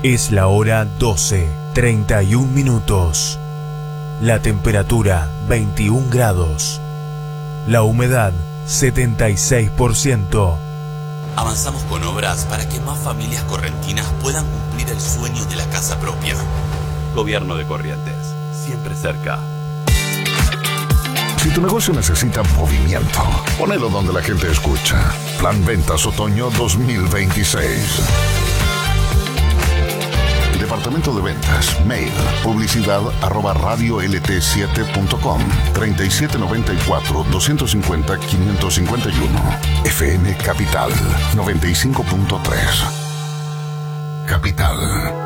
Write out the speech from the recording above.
Es la hora 12:31 minutos. La temperatura 21 grados. La humedad 76%. Avanzamos con obras para que más familias correntinas puedan cumplir el sueño de la casa propia. Gobierno de Corrientes, siempre cerca. Si tu negocio necesita movimiento, ponelo donde la gente escucha. Plan Ventas Otoño 2026. Departamento de Ventas, mail, publicidad@radiolt7.com, 3794-250-551, FM Capital, 95.3. Capital.